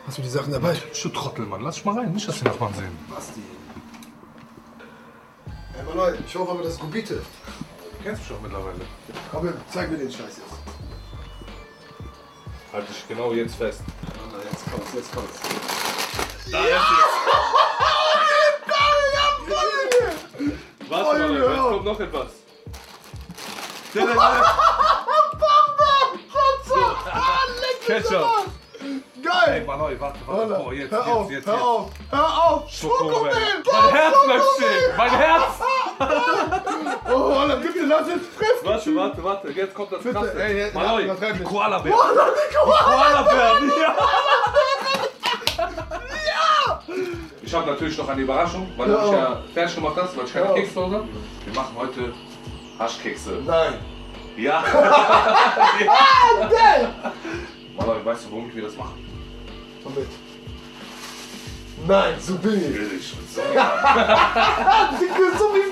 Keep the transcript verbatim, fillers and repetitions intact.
Hast du die Sachen dabei? Du Trottel, Mann. Lass dich mal rein. Nicht, dass die Nachbarn sehen. Basti. Ey, Mann, ich hoffe aber, das ist Gubite. Du kennst mich schon mittlerweile. Aber zeig mir den Scheiß jetzt. Halt dich genau jetzt fest. Na, jetzt kommt's, jetzt kommt's. Da ist es. Warte mal, jetzt kommt noch etwas. Ketchup. Geil! Ey, Mann, warte, warte. Oh, jetzt, hör auf, jetzt, jetzt, hör jetzt. auf, hör auf! Schokomel. Mein Herz bleibt stehen. Mein Herz. Oh, Alter, bitte lass jetzt fressen! Warte, warte, warte. Jetzt kommt das Bitte, Krasse. ey, ey, Malloy, übertreib die nicht. Koala-Bären. Oh, die Koala! Koala-Bären, ja. Ich habe natürlich noch eine Überraschung, weil du mich ja fertig gemacht hast, weil ich keine Ja. Kekse zu Hause habe. Wir machen heute Haschkekse. Nein. Ja. Ah, geil! Malloy, weißt du, womit wir das machen? Womit? Nein, so billig. Billig. So. Digga, so wie